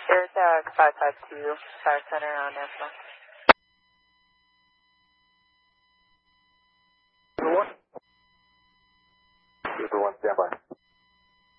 AirTag 552, Fire Center on National. Super 1, stand by.